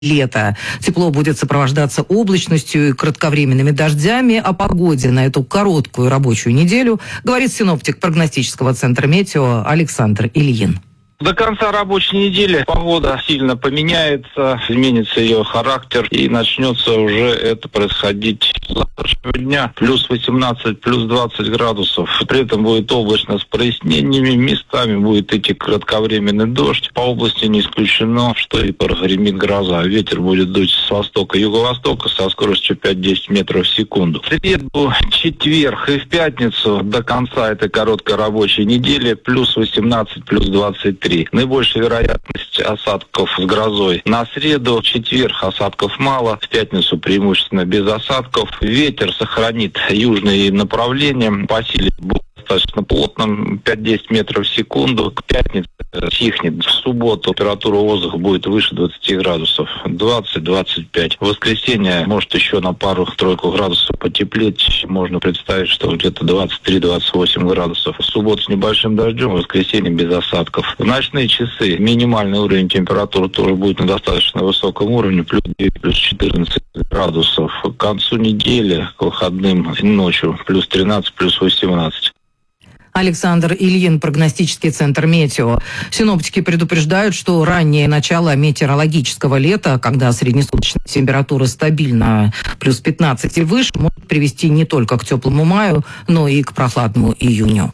лета. Тепло будет сопровождаться облачностью и кратковременными дождями. О погоде на эту короткую рабочую неделю говорит синоптик прогностического центра «Метео» Александр Ильин. До конца рабочей недели погода сильно поменяется, изменится ее характер, и начнется уже это происходить с завтрашнего дня. Плюс 18, плюс 20 градусов. При этом будет облачно с прояснениями, местами будет идти кратковременный дождь. По области не исключено, что и прогремит гроза. Ветер будет дуть с востока и юго-востока со скоростью 5-10 метров в секунду. В среду, четверг и в пятницу до конца этой короткой рабочей недели плюс 18, плюс 23. Наибольшая вероятность осадков с грозой на среду, четверг осадков мало, в пятницу преимущественно без осадков. Ветер сохранит южные направления, по силе будет достаточно плотным, 5-10 метров в секунду. К пятнице стихнет. В субботу температура воздуха будет выше 20 градусов, 20-25. В воскресенье может еще на пару-тройку градусов потеплеть. Можно представить, что где-то 23-28 градусов. В субботу с небольшим дождем, в воскресенье без осадков. В ночные часы минимальный уровень температуры тоже будет на достаточно высоком уровне, плюс 9, плюс 14 градусов. К концу недели, к выходным ночью, плюс 13, плюс 18. Александр Ильин, прогностический центр «Метео». Синоптики предупреждают, что раннее начало метеорологического лета, когда среднесуточная температура стабильна плюс 15 и выше, может привести не только к теплому маю, но и к прохладному июню.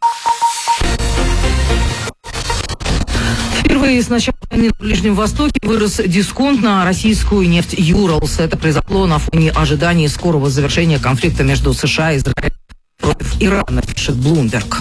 Впервые с начала войны на Ближнем Востоке вырос дисконт на российскую нефть «Юралс». Это произошло на фоне ожиданий скорого завершения конфликта между США и Израилем против Ирана, пишет Bloomberg.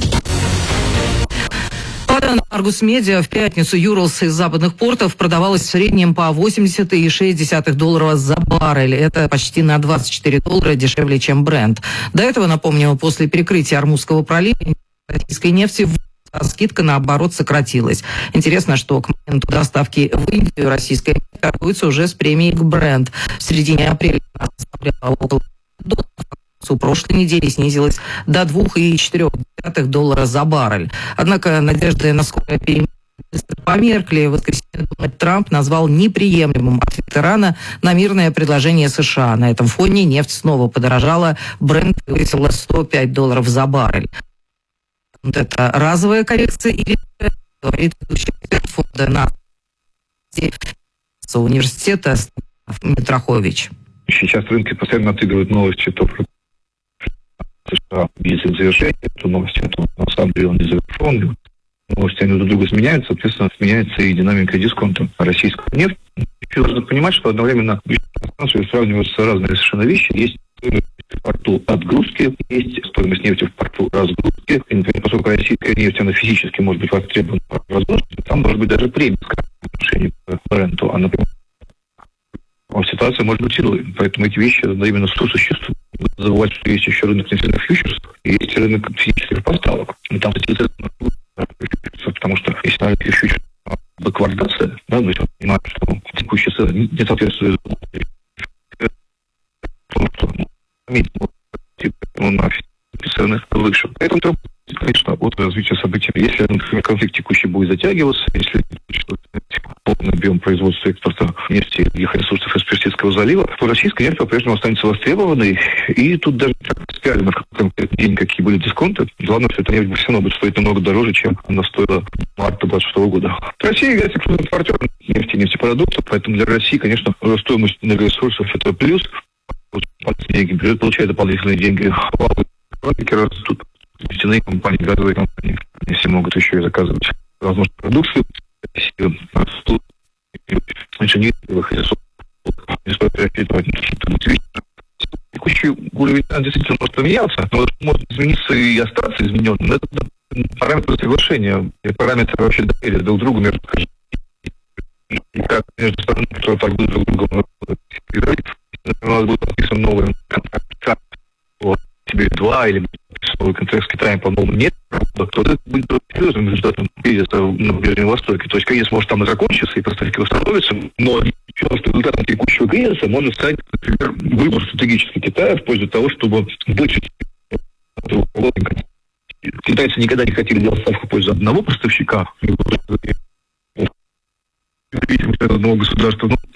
По данным Argus Media, в пятницу «Юралс» из западных портов продавалась в среднем по $80,6 за баррель. Это почти на $24 дешевле, чем Brent. До этого, напомню, после перекрытия Ормузского пролива российской нефти скидка, наоборот, сократилась. Интересно, что к моменту доставки в Индию российская нефть торгуется уже с премией к Brent. В середине апреля она составляла около $1. У прошлой недели снизилась до $2,4 за баррель. Однако надежды на скорое перемирие померкли. В воскресенье Дональд Трамп назвал неприемлемым ответ Ирана на мирное предложение США. На этом фоне нефть снова подорожала. Brent превысила $105 за баррель. Вот это разовая коррекция или, говорит ведущий эксперт фонда университета Митрохович. Сейчас рынки постоянно отыгрывают новости то про США без их завершения, то новости, то на самом деле он не завершен. Новости они друг друга сменяются, соответственно, сменяется и динамика дисконта. Российская нефть. Еще нужно понимать, что одновременно сравниваются разные совершенно вещи. Есть стоимость в порту отгрузки, есть стоимость нефти в порту разгрузки. И, например, поскольку российская нефть, она физически может быть востребована в разгрузке, там может быть даже премия в отношении к Бренту, а, например, ситуация может быть иной. Поэтому эти вещи именно сосуществуют. Не забывать, что есть еще рынок нефтяных фьючерсов и есть рынок физических поставок. И там, потому что если на рынке фьючерсов бэквардация, да, мы понимаем, что текущие цены не соответствуют тому, что на цены выше. Поэтому, конечно, от развития событий. Если конфликт текущий будет затягиваться, если полный объем производства и экспорта нефти и других ресурсов из Персидского залива, то российская нефть по-прежнему останется востребованной. И тут даже принципиально, на конкретный день, какие были дисконты, главное, что эта нефть все равно будет стоить намного дороже, чем она стоила в марте 2026 года. Россия является крупным импортером нефти и нефтепродуктов, поэтому для России, конечно, стоимость энергоресурсов – это плюс. Бюджет получает дополнительные деньги. Экономики растут. Нефтяные компании, газовые компании, если могут еще и заказывать возможно продукцию, растут, инженерных ресурсов, не стоит рассчитывать на какие-то мотивы. Текущий уровень действительно может поменяться, но может измениться и остаться измененным. Это параметры соглашения, параметры вообще доверия друг к другу между и как между сторонами, которые торгуют друг другом, у нас будет подписан новый контракт тебе 2 или новый контракт с Китаем по новому нет, то это будет серьезным результатом кризиса на Ближнем Востоке. То есть кризис может там и закончиться, и поставки восстановятся, но результатом текущего кризиса может стать, например, выбор стратегический Китая в пользу того, чтобы больше китайцы никогда не хотели делать ставку в пользу одного поставщика, зависимость от одного государства.